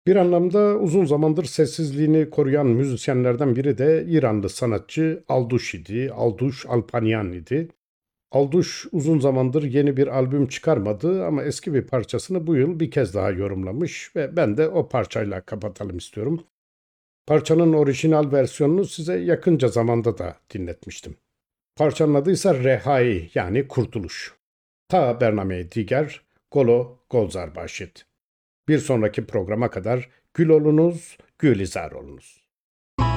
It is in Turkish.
Bir anlamda uzun zamandır sessizliğini koruyan müzisyenlerden biri de İranlı sanatçı Alduş idi. Alduş Alpanyan idi. Alduş uzun zamandır yeni bir albüm çıkarmadı ama eski bir parçasını bu yıl bir kez daha yorumlamış ve ben de o parçayla kapatalım istiyorum. Parçanın orijinal versiyonunu size yakınca zamanda da dinletmiştim. Parçanın adı ise Rehai yani Kurtuluş. Ta Bername Diger, Golo Golzar Başit. Bir sonraki programa kadar gül olunuz, gülizar olunuz.